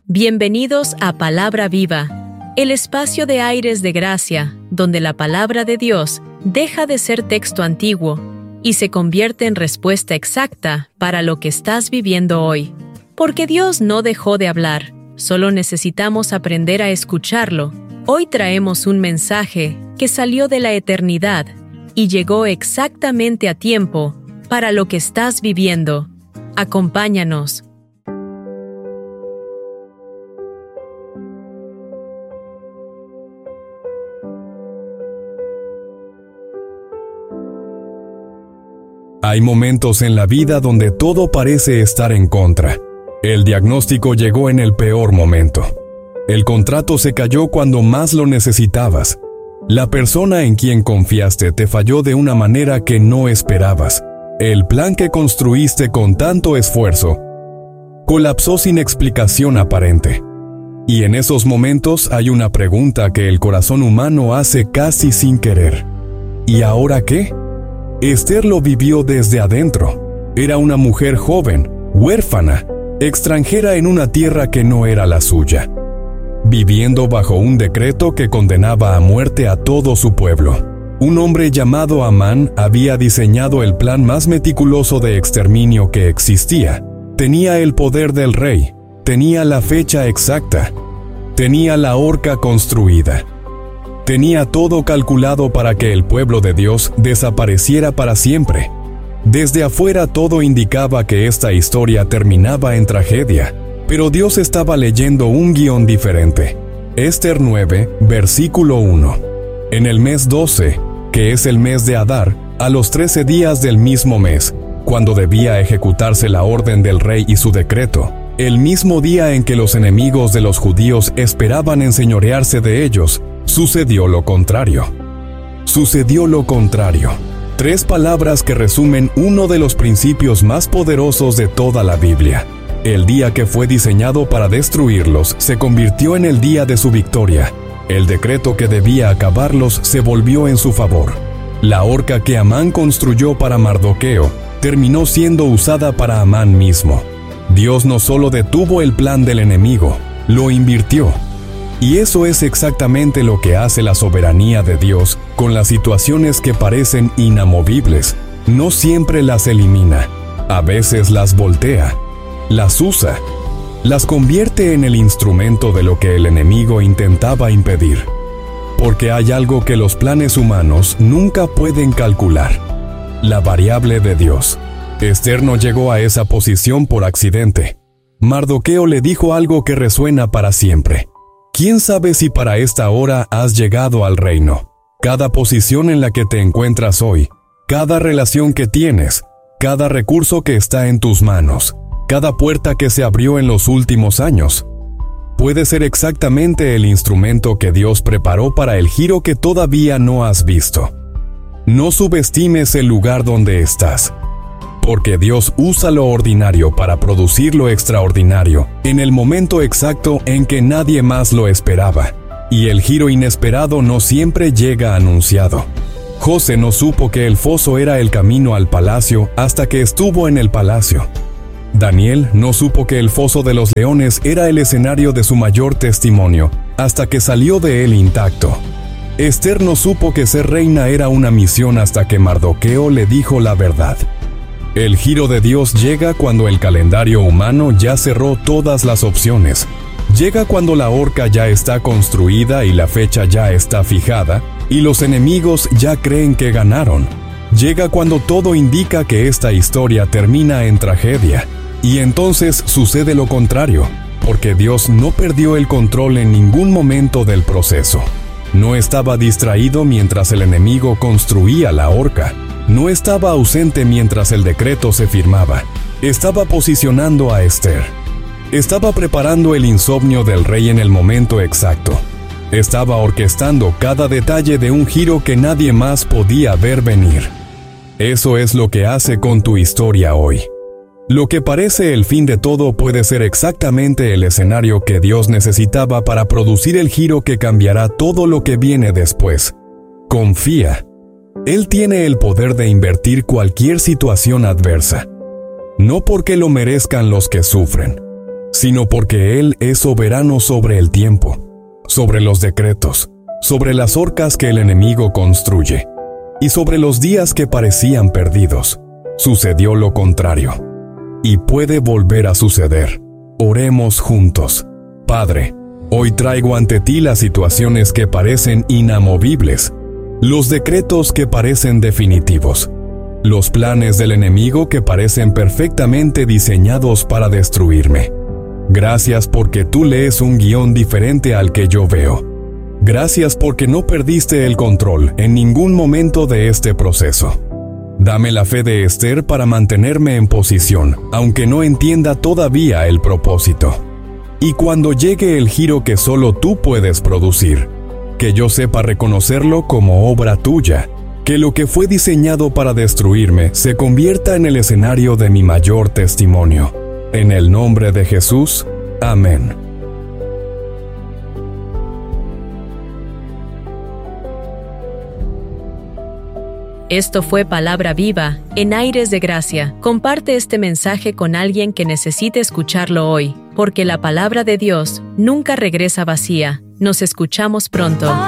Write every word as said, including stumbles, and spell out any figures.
Bienvenidos a Palabra Viva, el espacio de aires de gracia, donde la palabra de Dios deja de ser texto antiguo y se convierte en respuesta exacta para lo que estás viviendo hoy. Porque Dios no dejó de hablar, solo necesitamos aprender a escucharlo. Hoy traemos un mensaje que salió de la eternidad y llegó exactamente a tiempo para lo que estás viviendo. Acompáñanos. Hay momentos en la vida donde todo parece estar en contra. El diagnóstico llegó en el peor momento. El contrato se cayó cuando más lo necesitabas. La persona en quien confiaste te falló de una manera que no esperabas. El plan que construiste con tanto esfuerzo colapsó sin explicación aparente. Y en esos momentos hay una pregunta que el corazón humano hace casi sin querer. ¿Y ahora qué? Esther lo vivió desde adentro. Era una mujer joven, huérfana, extranjera en una tierra que no era la suya, viviendo bajo un decreto que condenaba a muerte a todo su pueblo. Un hombre llamado Amán había diseñado el plan más meticuloso de exterminio que existía. Tenía el poder del rey, tenía la fecha exacta, tenía la horca construida. Tenía todo calculado para que el pueblo de Dios desapareciera para siempre. Desde afuera todo indicaba que esta historia terminaba en tragedia, pero Dios estaba leyendo un guión diferente. Esther nueve, versículo uno. En el mes doce, que es el mes de Adar, a los trece días del mismo mes, cuando debía ejecutarse la orden del rey y su decreto, el mismo día en que los enemigos de los judíos esperaban enseñorearse de ellos, sucedió lo contrario. Sucedió lo contrario. Tres palabras que resumen uno de los principios más poderosos de toda la Biblia. El día que fue diseñado para destruirlos se convirtió en el día de su victoria. El decreto que debía acabarlos se volvió en su favor. La horca que Amán construyó para Mardoqueo terminó siendo usada para Amán mismo. Dios no solo detuvo el plan del enemigo, lo invirtió. Y eso es exactamente lo que hace la soberanía de Dios con las situaciones que parecen inamovibles. No siempre las elimina, a veces las voltea, las usa, las convierte en el instrumento de lo que el enemigo intentaba impedir. Porque hay algo que los planes humanos nunca pueden calcular: la variable de Dios. Esther no llegó a esa posición por accidente. Mardoqueo le dijo algo que resuena para siempre. ¿Quién sabe si para esta hora has llegado al reino? Cada posición en la que te encuentras hoy, cada relación que tienes, cada recurso que está en tus manos, cada puerta que se abrió en los últimos años, puede ser exactamente el instrumento que Dios preparó para el giro que todavía no has visto. No subestimes el lugar donde estás, porque Dios usa lo ordinario para producir lo extraordinario en el momento exacto en que nadie más lo esperaba. Y el giro inesperado no siempre llega anunciado. José no supo que el foso era el camino al palacio hasta que estuvo en el palacio. Daniel no supo que el foso de los leones era el escenario de su mayor testimonio hasta que salió de él intacto. Esther no supo que ser reina era una misión hasta que Mardoqueo le dijo la verdad. El giro de Dios llega cuando el calendario humano ya cerró todas las opciones. Llega cuando la horca ya está construida y la fecha ya está fijada, y los enemigos ya creen que ganaron. Llega cuando todo indica que esta historia termina en tragedia. Y entonces sucede lo contrario, porque Dios no perdió el control en ningún momento del proceso. No estaba distraído mientras el enemigo construía la horca. No estaba ausente mientras el decreto se firmaba. Estaba posicionando a Esther. Estaba preparando el insomnio del rey en el momento exacto. Estaba orquestando cada detalle de un giro que nadie más podía ver venir. Eso es lo que hace con tu historia hoy. Lo que parece el fin de todo puede ser exactamente el escenario que Dios necesitaba para producir el giro que cambiará todo lo que viene después. Confía. Él tiene el poder de invertir cualquier situación adversa. No porque lo merezcan los que sufren, sino porque Él es soberano sobre el tiempo, sobre los decretos, sobre las horcas que el enemigo construye, y sobre los días que parecían perdidos. Sucedió lo contrario, y puede volver a suceder. Oremos juntos. Padre, hoy traigo ante ti las situaciones que parecen inamovibles, los decretos que parecen definitivos, los planes del enemigo que parecen perfectamente diseñados para destruirme. Gracias porque tú lees un guión diferente al que yo veo. Gracias porque no perdiste el control en ningún momento de este proceso. Dame la fe de Esther para mantenerme en posición, aunque no entienda todavía el propósito. Y cuando llegue el giro que solo tú puedes producir, que yo sepa reconocerlo como obra tuya, que lo que fue diseñado para destruirme se convierta en el escenario de mi mayor testimonio. En el nombre de Jesús, amén. Esto fue Palabra Viva, en Aires de Gracia. Comparte este mensaje con alguien que necesite escucharlo hoy, porque la palabra de Dios nunca regresa vacía. Nos escuchamos pronto.